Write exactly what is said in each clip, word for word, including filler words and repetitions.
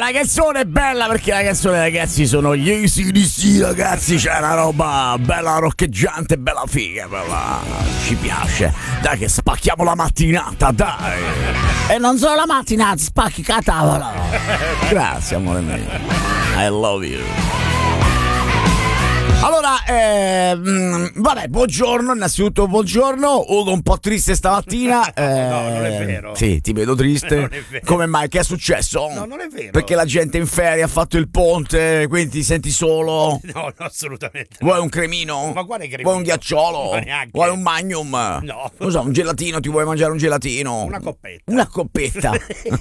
la canzone è bella perché la canzone, ragazzi, sono gli A C D C, ragazzi, c'è una roba bella roccheggiante, bella figa, bella. Ci piace. Dai che spacchiamo la mattinata, dai. E non solo la mattinata, spacchi la tavola. Grazie, amore mio. I love you. Allora, eh, mh, vabbè, buongiorno, innanzitutto buongiorno. Ugo un po' triste stamattina. Eh, no, non è vero. Sì, ti vedo triste. Non è vero. Come mai? Che è successo? No, non è vero. Perché la gente in ferie ha fatto il ponte, quindi ti senti solo? No, no, assolutamente. Vuoi un cremino? Ma quale cremino? Vuoi un ghiacciolo? Ma neanche. Vuoi un magnum? No. Non so, un gelatino, ti vuoi mangiare un gelatino? Una coppetta. Una coppetta.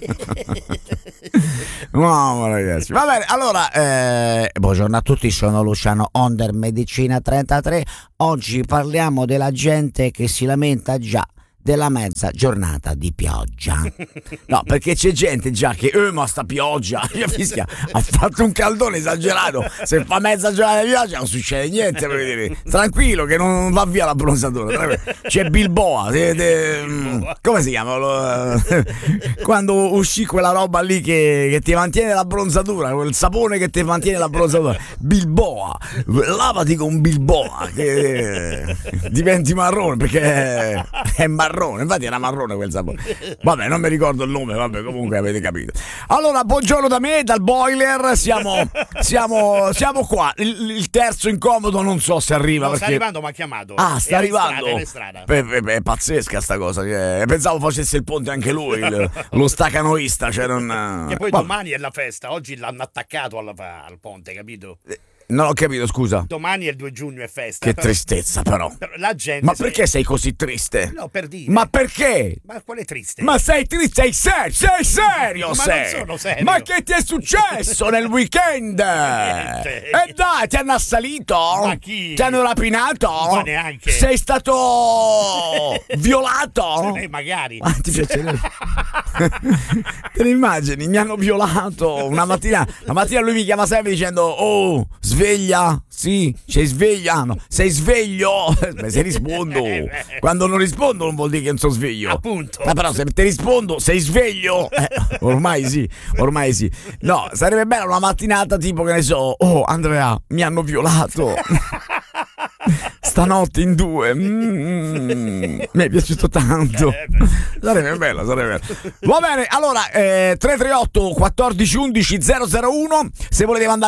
No, ragazzi. Va bene, allora, eh, buongiorno a tutti, sono Luciano Onder Medicina trentatré. Oggi parliamo della gente che si lamenta già della mezza giornata di pioggia. No, perché c'è gente già che eh ma sta pioggia fischia, ha fatto un caldone esagerato, se fa mezza giornata di pioggia non succede niente, per dire. Tranquillo che non va via la bronzatura. C'è Bilboa, de, de, come si chiama? Lo, quando uscì quella roba lì che, che ti mantiene la bronzatura, quel sapone che ti mantiene la bronzatura, Bilboa, lavati con Bilboa che diventi marrone, perché è marrone, infatti era marrone quel sapore. Vabbè, non mi ricordo il nome, vabbè, comunque avete capito. Allora, buongiorno da me, dal boiler, siamo siamo siamo qua. Il, il terzo incomodo non so se arriva, no, perché sta arrivando, mi ha chiamato. Ah, sta Era arrivando. In strada, È, è, è pazzesca sta cosa, che pensavo facesse il ponte anche lui, il, lo stacanoista, cioè non... Che poi Vabbè. domani è la festa, oggi l'hanno attaccato al, al ponte, capito? Non ho capito, scusa. Domani è il due giugno, è festa. Che però, tristezza però. però la gente. Ma sai- perché sei così triste? No, per dire. Ma perché? Ma quale triste? Ma sei triste, sei serio, sei serio, Ma sei. non sono serio. Ma che ti è successo nel weekend? Niente. E dai, ti hanno assalito? Ma chi? Ti hanno rapinato? Ma neanche. Sei stato violato? Eh, magari. Ah, ti piacerebbe? Te ne immagini? Mi hanno violato una mattina. La mattina lui mi chiama sempre dicendo: oh, sveglia. Sì, sei sveglia? No, sei sveglio? Beh, se rispondo. Quando non rispondo non vuol dire che non sono sveglio. Appunto. Ma però se ti rispondo sei sveglio? Eh, ormai sì, ormai sì. No, sarebbe bella una mattinata tipo, che ne so, oh Andrea, mi hanno violato. Stanotte in due. Mm, mi è piaciuto tanto. Sarebbe bello, sarebbe bello. Va bene, allora eh, tre tre otto quattordici undici zero zero uno se volete mandare